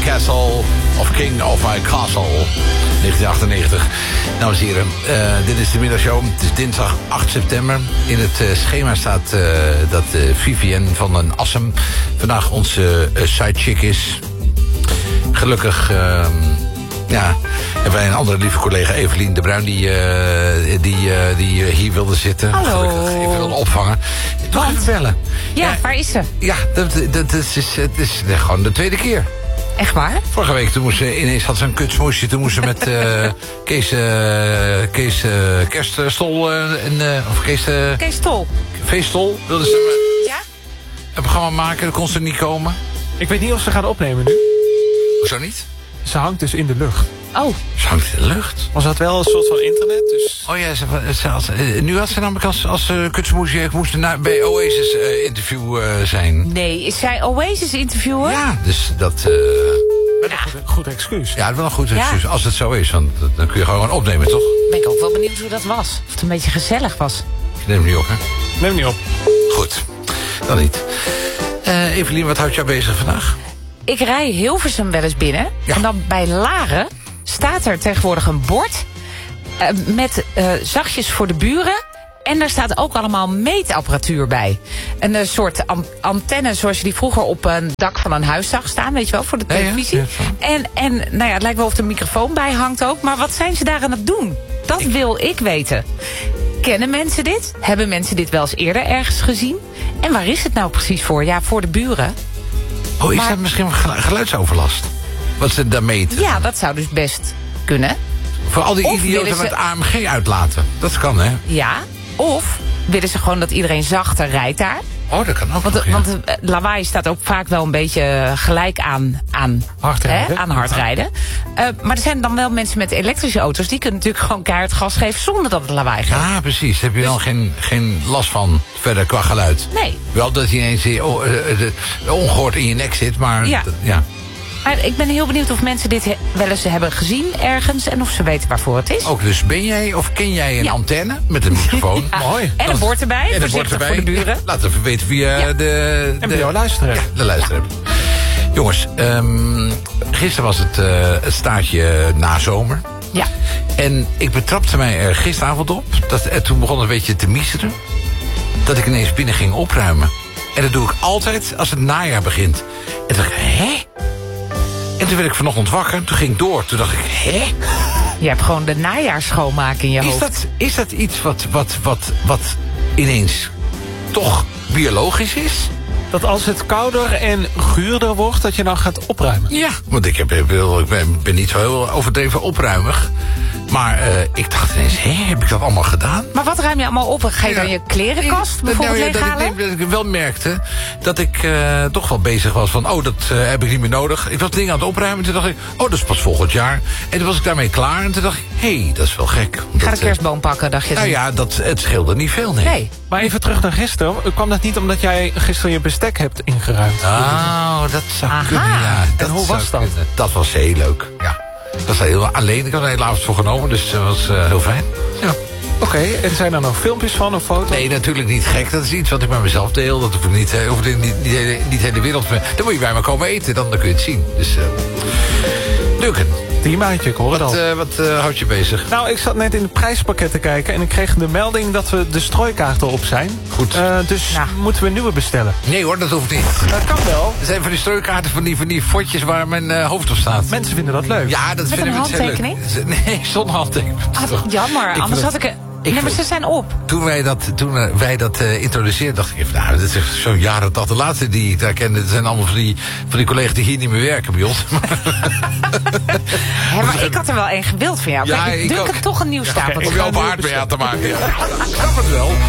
Castle of King of My Castle. 1998. Dames en heren, dit is de middagshow. Het is dinsdag 8 september. In het schema staat dat Vivienne van den Assem vandaag onze sidechick is. Gelukkig hebben wij een andere lieve collega, Evelien de Bruin, die hier wilde zitten. Hallo. Gelukkig even wilde opvangen. Toch even bellen. Ja, waar is ze? Ja, het is gewoon de tweede keer. Echt waar? Vorige week toen ineens had ze een kutsmoesje. Toen moest ze met Kees Kerststol of Kees Tol. Feestol wilde ze Ja? een programma maken. Dan kon ze niet komen. Ik weet niet of ze gaan opnemen nu. Hoezo niet? Ze hangt dus in de lucht. Oh. Ze hangt in de lucht. Maar ze had wel een soort van internet, dus... Oh ja, nu had ze namelijk als kutsmoesje... Ik moest bij Oasis interview zijn. Nee, is zij Oasis interviewen? Ja, dus dat... Met een goed excuus. Ja, wel een goed excuus. Ja. Als het zo is, want dan kun je gewoon opnemen, toch? Ben ik ook wel benieuwd hoe dat was. Of het een beetje gezellig was. Ik neem hem niet op, hè? Neem niet op. Goed, dan niet. Evelien, wat houdt jou bezig vandaag? Ik rij Hilversum wel eens binnen. Ja. En dan bij Laren staat er tegenwoordig een bord... met zachtjes voor de buren. En daar staat ook allemaal meetapparatuur bij. Een soort antenne zoals je die vroeger op een dak van een huis zag staan. Weet je wel, voor de televisie. Ja. En nou ja, het lijkt wel of er een microfoon bij hangt ook. Maar wat zijn ze daar aan het doen? Dat wil ik weten. Kennen mensen dit? Hebben mensen dit wel eens eerder ergens gezien? En waar is het nou precies voor? Ja, voor de buren. Oh, is Maar- dat misschien geluidsoverlast? Wat ze daar meten? Ja, dat zou dus best kunnen. Voor al die Of idioten willen ze- met AMG uitlaten. Dat kan, hè? Ja. Of willen ze gewoon dat iedereen zachter rijdt daar? Oh, dat kan ook nog, ja. Want lawaai staat ook vaak wel een beetje gelijk aan Hardrijden. aan hardrijden. Maar er zijn dan wel mensen met elektrische auto's... die kunnen natuurlijk gewoon keihard gas geven zonder dat het lawaai geeft. Ja, precies. Daar heb je dan geen last van verder qua geluid. Nee. Wel dat je ineens ongehoord in je nek zit, maar... Ja. Ja. Maar ik ben heel benieuwd of mensen dit wel eens hebben gezien ergens... en of ze weten waarvoor het is. Ook dus ben jij of ken jij een Ja. antenne met een microfoon? Ja. Mooi. En een bord erbij, En een bord voorzichtig erbij. voor de buren. Ja, laat even weten via Ja. de NPO luisteren. Ja, de luisteraar. Jongens, gisteren was het staartje na zomer. Ja. En ik betrapte mij er gisteravond op. Toen begon het een beetje te miezeren. Dat ik ineens binnen ging opruimen. En dat doe ik altijd als het najaar begint. En toen dacht ik, hè? En toen werd ik vanochtend wakker. Toen ging ik door. Toen dacht ik, hè? Je hebt gewoon de najaarschoonmaak in je hoofd. Is dat iets wat ineens toch biologisch is? Dat als het kouder en guurder wordt, dat je dan gaat opruimen. Ja, want ik ben niet zo heel overdreven opruimig. Maar ik dacht ineens, heb ik dat allemaal gedaan? Maar wat ruim je allemaal op? Ga je dan je klerenkast bijvoorbeeld leeghalen? Dat ik wel merkte dat ik toch wel bezig was van... dat heb ik niet meer nodig. Ik was dingen aan het opruimen en toen dacht ik... dat is pas volgend jaar. En toen was ik daarmee klaar en toen dacht ik... dat is wel gek. Ga de kerstboom pakken, dacht je? Nou ja, het scheelde niet veel, nee. Nee. Maar even terug naar gisteren. Kwam dat niet omdat jij gisteren je bestek hebt ingeruimd? Oh, dat zou Aha. kunnen, ja. En hoe zou was dat? kunnen. Dat was heel leuk, ja. Dat was heel alleen. Ik had er een hele avond voor genomen, dus dat was heel fijn. Ja. Oké, en zijn er nog filmpjes van of foto's? Nee, natuurlijk niet gek. Dat is iets wat ik met mezelf deel. Dat hoef ik niet de hele wereld mee. Dan moet je bij me komen eten, dan kun je het zien. Dus, Duncan, Teamaatje, ik hoor het al. wat houdt je bezig? Nou, ik zat net in het prijspakket te kijken... en ik kreeg de melding dat we de strooikaarten op zijn. Goed. Dus Nou. moeten we nieuwe bestellen. Nee hoor, dat hoeft niet. Dat kan wel. Er zijn van die strooikaarten van die fotjes waar mijn hoofd op staat. Mensen vinden dat leuk. Ja, dat Met vinden een we heel leuk. handtekening? Nee, zonder handtekening. Jammer, Ik anders wil- had ik... ik Nee, maar wil- ze zijn op. Toen wij dat introduceerden, dacht ik... Nou, dit is zo'n jaren 80. De laatste die ik daar kende... dat zijn allemaal van die collega's die hier niet meer werken bij ons. Hè, maar ik had er wel één gewild van jou. Ja, Kijk, ik ik ook. dunk het toch een nieuw stapeltje. Om je open haard mee aan te maken. Ja. Ik snap het wel.